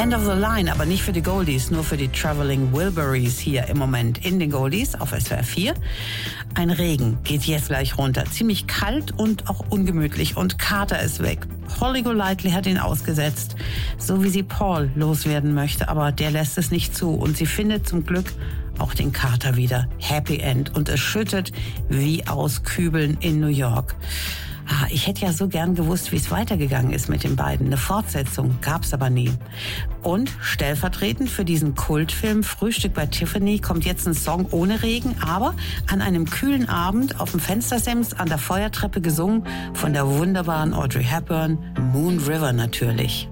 End of the Line, aber nicht für die Goldies, nur für die Traveling Wilburys hier im Moment in den Goldies auf SWR 4. Ein Regen geht jetzt gleich runter. Ziemlich kalt und auch ungemütlich und Carter ist weg. Holly Golightly hat ihn ausgesetzt, so wie sie Paul loswerden möchte, aber der lässt es nicht zu und sie findet zum Glück auch den Carter wieder. Happy End und es schüttet wie aus Kübeln in New York. Ich hätte ja so gern gewusst, wie es weitergegangen ist mit den beiden. Eine Fortsetzung gab's aber nie. Und stellvertretend für diesen Kultfilm Frühstück bei Tiffany kommt jetzt ein Song ohne Regen, aber an einem kühlen Abend auf dem Fenstersims an der Feuertreppe gesungen von der wunderbaren Audrey Hepburn, Moon River natürlich.